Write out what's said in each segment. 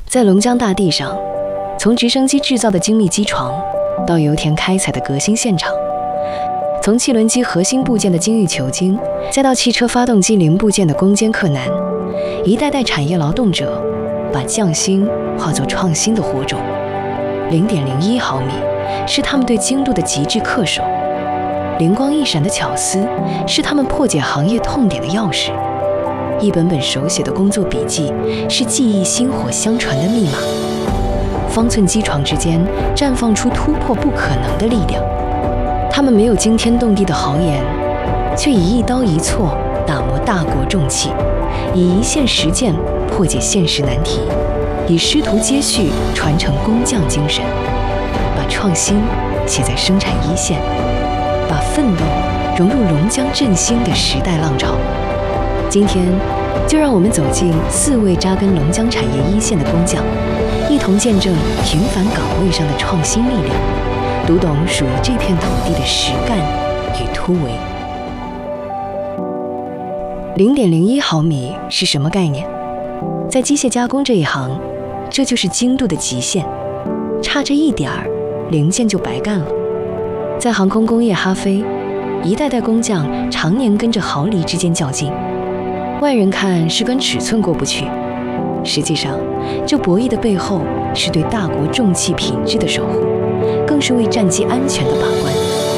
在龙江大地上，从直升机制造的精密机床，到油田开采的革新现场，从汽轮机核心部件的精益求精，再到汽车发动机零部件的攻坚克难，一代代产业劳动者把匠心化作创新的火种。0.01毫米是他们对精度的极致恪守，灵光一闪的巧思是他们破解行业痛点的钥匙，一本本手写的工作笔记是记忆薪火相传的密码。方寸机床之间绽放出突破不可能的力量。他们没有惊天动地的豪言，却以一刀一错打磨大国重器，以一线实践破解现实难题，以师徒接续传承工匠精神，把创新写在生产一线，把奋斗融入龙江振兴的时代浪潮。今天，就让我们走进4位扎根龙江产业一线的工匠，一同见证平凡岗位上的创新力量，读懂属于这片土地的实干与突围。0.01毫米是什么概念？在机械加工这一行，这就是精度的极限，差这一点儿，零件就白干了。在航空工业哈飞，一代代工匠常年跟着毫厘之间较劲，外人看是跟尺寸过不去，实际上这博弈的背后是对大国重器品质的守护，更是为战机安全的把关。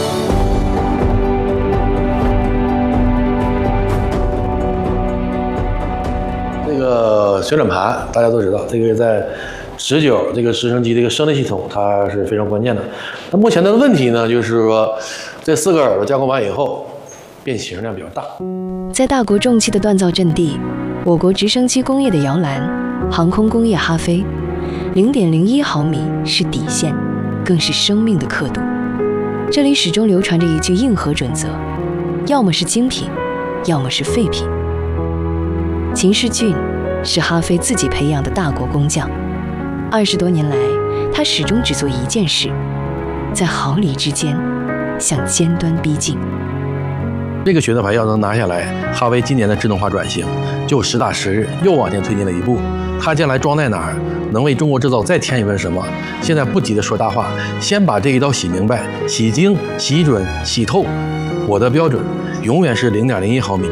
这个旋转盘大家都知道，这个在19这个直升机这个升力系统它是非常关键的。那目前的问题呢，就是说这4个耳朵加工完以后，变形量比较大。 在大国重器的锻造阵地，我国直升机工业的摇篮，航空工业哈飞，0.01毫米是底线，更是生命的刻度。这里始终流传着一句硬核准则：要么是精品，要么是废品。秦世俊是哈飞自己培养的大国工匠，20多年来，他始终只做一件事，在毫厘之间向尖端逼近。 这个旋转盘要能拿下来，哈飞今年的自动化转型就实打实又往前推进了一步。它将来装在哪儿，能为中国制造再添一份什么？现在不急着说大话，先把这一道洗明白、洗精、洗准、洗透。我的标准永远是0.01毫米。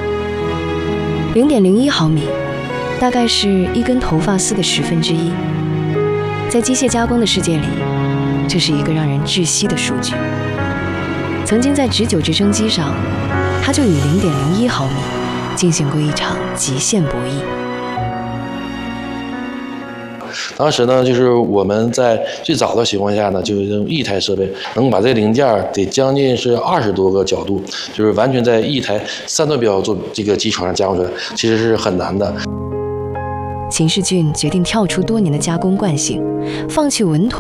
0.01毫米，大概是一根头发丝的1/10。在机械加工的世界里，这是一个让人窒息的数据。曾经在19直升机上，他就以0.01毫米进行过一场极限博弈。 当时呢，就是我们在最早的情况下呢，就是用一台设备能把这零件得将近是20多个角度，就是完全在一台3段标做这个机床上加工出来，其实是很难的。 秦世俊决定跳出多年的加工惯性，放弃稳妥